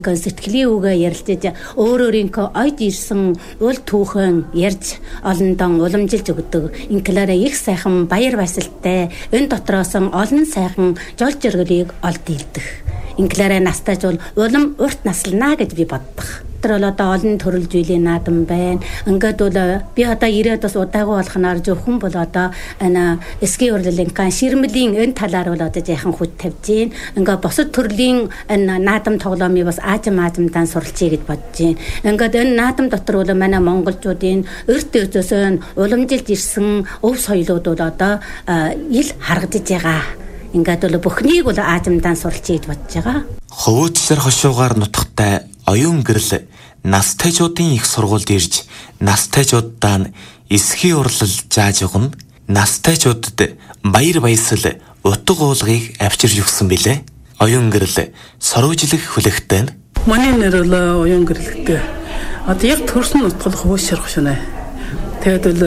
Сэтгэлийн үгээ ярилцаж өөрийнхөө ойд ирсэн уул түүхэн ярьж олондон уламжилж өгдөг. Инклараа их сайхан баяр баясгалтай энэ дотроос олон сайхан жол жиргэлийг олд илдэх. Инклараа настайж бол улам урт наслана гэж би боддог. Тэр одоо олон төрөл зүйлийн наадам байна. Ингээд бол би одоо 90-аад бас удаагүй болохноор зөвхөн бол одоо эсгийн урлагийн ширмэлийн энэ талаар бол одоо яхан хүч тавьж гин. Ингээд босод төрлийн энэ наадам тоглоомыг бас аажимдаа суралцъя гэж бодож гин. Ингээд энэ наадам дотор бол манай монголчуудын өрт өсөөс уламжилж ирсэн өв соёлууд бол одоо ил харагдаж байгаа. Ингээд бол бүхнийг бол аажимдаа суралцъя гэж бодож байгаа. Хөвөөчлөр хошуугаар нутагтай оюун гэрэл настайчуудын их сургуульд ирж настайчуудаа нь эсхий урлал зааж өгнө. Настайчуудад баяр баясгал утга уулгыг авчирж өгсөн билээ. Оюун гэрэл сорвжлэх хүлэгтэй. Манай нэр бол оюун гэрэлтэй. Одоо яг төрсөн утгал хөвөөсөр хошоонаа. Тэгээд бол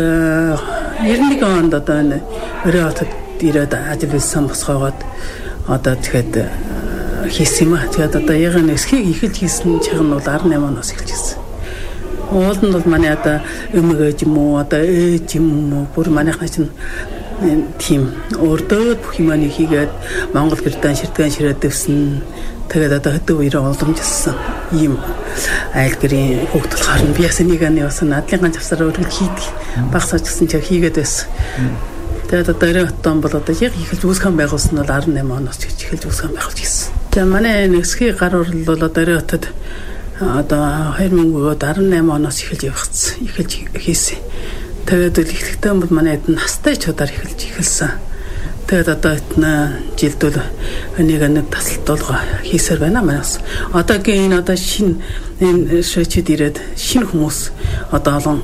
91 онд одоо өрөө хотод ирээд ажил хийсэн босгоогоод одоо тэгэхэд хийсэн юм аа. Тэгээд одоо яг энэ эсхийг ихэлж хийсэн чиг нь бол 18 оноос эхэлж хийсэн. Ууланд бол манай одоо өмгөөж юм уу одоо ээж юм уу бүр манайхаа чинь тийм өрдөөд бүх юмаа хийгээд Монгол гэрдэн ширтгэн ширээд дэвсэн. Тэгээд одоо хөдөө үерээ уламжилсан ийм айл гэрийн хөвгт болохоор нь би ясаа нэг аны басан надлын завсараа өргөл хийдэг. Багсаж гисэн чиг хийгээд байсан. Тэгээд одоо өрөөтөн бол одоо яг ихэлж үүсгэн байгуулсан нь бол 18 оноос ихэлж үүсгэн байгуулж хийсэн. Тэгээд манай нэсгийн гар урал бол одоо өрөөтөд одоо 2018 оноос эхэлж хийсэн. Тэгээд л эхлэхдээ бол манай настай чудаар эхэлсэн. Тэгээд одоо жилд бол нэг тасалтуулга хийсээр байна манаас. Одоогийн энэ одоо шинэ энэ шүүчид ирээд шинэ хүмүүс одоо олон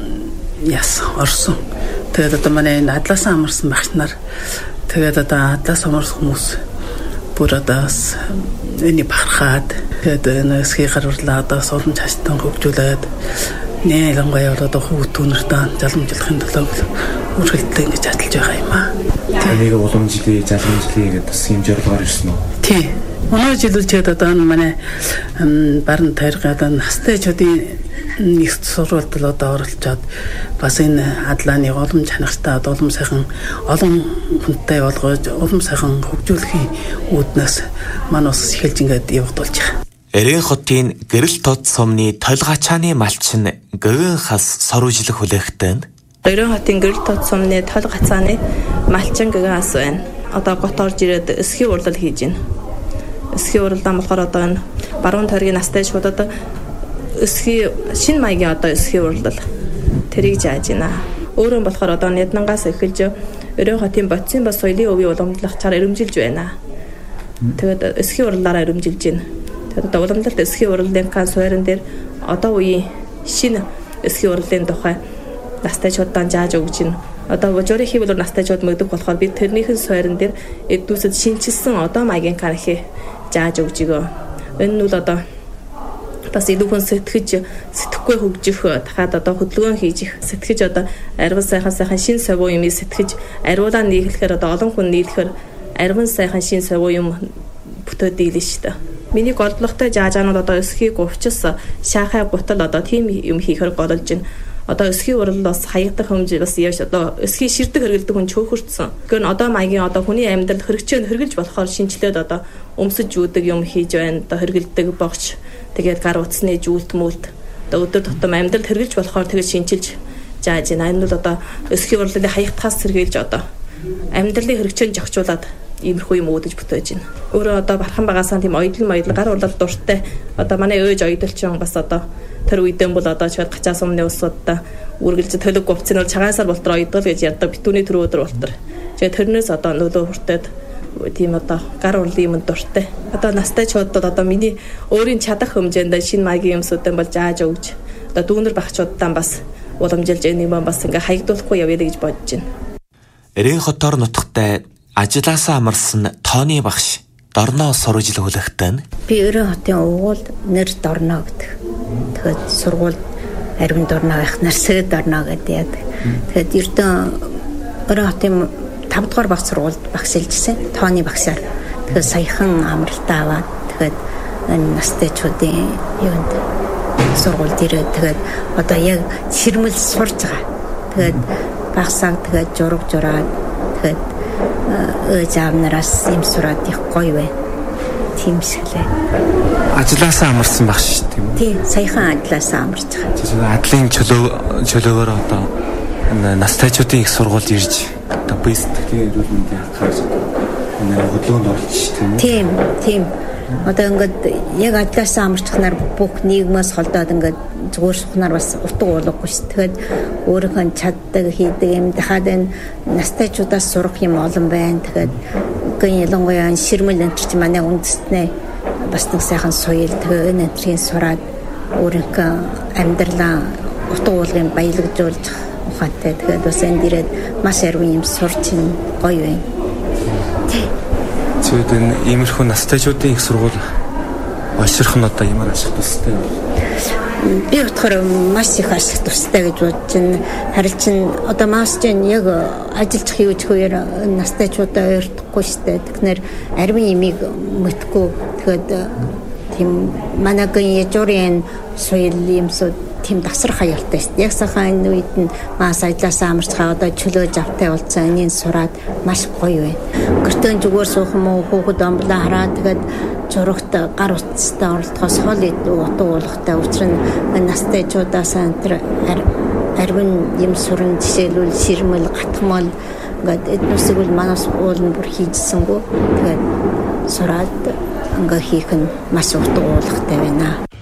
яс орсон. Тэгээд одоо манай энэ адлаасаа амарсан багш нар тэгээд одоо адлаас амарсан хүмүүс бүр одоо энийг бахархаад тэгээд энэ эсхий гарварлаа одоо сурам цаашдаа хөгжүүлээд нэлэнгуяа одоо хүүхд түнэртээ заламжлахын төлөө үргэлжлэлтэй ингэж ажиллаж байгаа юм аа. Энийг уламжлалын заламжлалын гэдэг бас юм зорилгоор ирсэн үү? Тий. Өнөө жилүүчээд одоо манай баруун тайргаа одоо настай чодын нэгт сурвалд одоо оролцоод бас энэ адлааны улам чанартай улам сайхан олон хүнтэй болгож улам сайхан хөгжүүлэхийн үүднээс манаас эхэлж ингээд явагдуулж байгаа. Эрийн хотын гэрэл тод сумны толгачааны малчин гэгэн хас сорвжлэх хүлээгтэй. Эрийн хотын гэрэл тод сумны толгачааны малчин гэгэн хас байна. Одоо гот орж ирээд эсхий урлал хийж байна. Эсхий уралдаан болохоор одоо энэ баруун тойргийн настай шуудад эсхий шинэ маягийн одоо эсхий урлал тэрийг зааж байна. Өөрөө болохоор одоо Яднангаас эхэлж Эрийн хотын бодисын бас соёлын өвийн уламжлах чаар өрөмжилж байна. Тэгээд эсхий урлалаараа өрөмжилж байна. Тэгээд одоо уламжлалт эсхий урлалын суурин дээр одоо үеийн шинэ эсхий урлалын тухай настайчуудаа зааж өгч байна. Одоо божорын хийвэл настайчууд мөгдөг болохоор бид тэрнийхэн суурин дээр эднүүсэд шинчилсэн одоо маягийн кархи зааж өгч байгаа. Энэ нь бол одоо бас илүү хүн сэтгэхгүй хөгжих дахиад одоо хөдөлгөөн хийж их сэтгэж одоо арван сайхан шин совуу юмыг сэтгэж ариулаа нийлэхээр одоо олон хүн нийлэхээр арван сайхан шин совуу юм бүтээд дийлэн шүү дээ. Миний голдлоготой жаажаанууд одоо эсхийг увчс шаахай гутал одоо тийм юм хийхээр гололж байна. Одоо эсхий урал бас хаягдах хэмжээ бас яаж одоо эсхий ширдэг хэргэлдэг хүн чөөхөрцсөн. Гэхдээ одоо маягийн одоо хүний амьдрал хэрэгжилж болохоор шинжлээд одоо өмсөж үүдэг юм хийж байна. Одоо хэргэлдэг богч тэгээд гар утасны жүүлт мүлт одоо өдөр тутам амьдрал хэргэлж болохоор тэгээд шинжилж зааж байна. Энэ бол одоо эсхий уралын хаягдахаас сэргийлж одоо амьдралын хэрэгжил зохицуулаад иймэрхүү юм үүдэж бүтээж байна. Өөрөө одоо бархан багасаа тийм оёдлон гар урлал дуртай. Одоо манай ээж оёдлчин бас одоо тэр үедэн бол одоо чад гачаа сумны усуудаа үргэлж төлөг говцын бол цагаансаар болтор оёдгол гэж ярьдаг битүүний төрөө өдөр болтор. Тэгээ тэрнээс одоо нөлөө хүртээд тийм одоо гар урлын юм дуртай. Одоо настай чуудад одоо миний өөрийн чадах хэмжээнд шинэ маягийн юмсуудаа бол зааж өгч одоо дүүнер багчуудаа бас уламжилж энэ юм бас ингээ хаягдуулахгүй явъя гэж бодож байна. Эрийн хотоор нутагтай ажлаасаа амарсан тооны багш Дорноо сурвалжлах хүлээгтэй. Би Эрийн хотын уугуулд нэр Дорноо гэдэг. Тэгээд сургууль Арвин Дорноо ихнэр Сэд Дорноо гэдэг. Тэгээд Эрдэнэ Эрийн хотын 5 дугаар багш сургуульд багшилжсэн. Тооны багшаар. Тэгээд саяхан амралтаа аваад тэгээд энэ настайчуудын юунд сургуульд ирээд тэгээд одоо яг ширмэл сурж байгаа. Тэгээд багсаг тэгээд жураад тэгээд ээж аавнараас юм сураад их гоё байна. Тийм шиглээ. Ажлаасаа амарсан баг шүү дээ. Тийм, саяхан ажлаасаа амарч байгаа. Тэгэхээр адлын чөлөөгөөр одоо настайчуудын их сургуульд ирж одоо бэстгэхийн эрүүл мэндийн хангалттай хөдөлгөөнд орж тийм. Одоо ингээд яг ажлаасаа амарчхнаар бүх нийгмээс холдоод ингээд зүгээр сухнаар бас утга уулгагүй шүү. Тэгээд өөрийнхөө чаддаг хийдэг юм дахад энэ настайчуудаас сурах юм олон байна. Тэгээд гэн ялангуяа ширмэл энэ чинь манай үндэстнээ бас нэг сайхан соёл тэгээд энэ энтрийн сураад өөрийнхөө амьдралаа утга уулгын баялагжуулж ухаантай. Тэгээд бас энд ирээд маш арвин юм сурч ин гоё байна. Тэгээд энэ иймэрхүү настайчуудын их сургууль олширх нь одоо ямар ашиг тустай вэ? Би бодохоор маш их ашиг тустай гэж бодож байна. Харин чин одоо маш чинь яг ажиллах юу ч хоёр настайчуудаа ойртохгүй штэ. Тэгэхээр арвин имийг мэдгүй. Тэгээд тийм манайгийн яжуурын соёл юмсууд тийм тасрах аюултай шүү дээ. Яг сайхан энэ үед нь мас ажилласаа амарчгаа одоо чөлөөж автай болсон энийг сураад маш гоё байна. Гэртээ зүгээр суух юм уу хүүхэд амблаа хараад тэгээд зурагт гар утастай оролдохоос хол утга уулахтай учир нь настайчудаас энэ арвин юм суран жишээлбэл ширмэл гатгмал ингээд эднүсийг бол манаас уулын бүр хийжсэнгүү тэгээд сураад ингээ хийх нь маш утга уулахтай байна.